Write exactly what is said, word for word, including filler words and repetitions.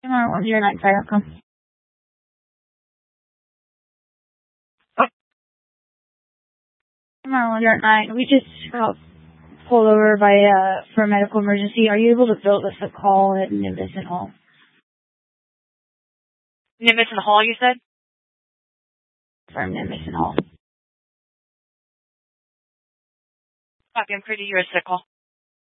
Tomorrow one zero nine fire come. Tomorrow one zero nine. We just got pulled over by uh for a medical emergency. Are you able to fill us a call at Nimbus Hall? Nimbus Hall, you said? From Nimbus Hall. Copy, I'm pretty, you're a sick call.